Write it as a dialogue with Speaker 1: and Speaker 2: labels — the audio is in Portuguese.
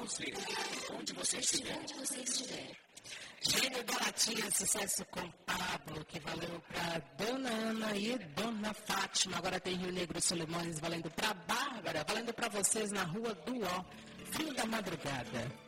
Speaker 1: você, onde você estiver.
Speaker 2: Gênio Baratinha, sucesso com Pablo, que valeu para Dona Ana e Dona Fátima. Agora tem Rio Negro Solimões, valendo para Bárbara, valendo para vocês na Rua do Ó, fim da madrugada.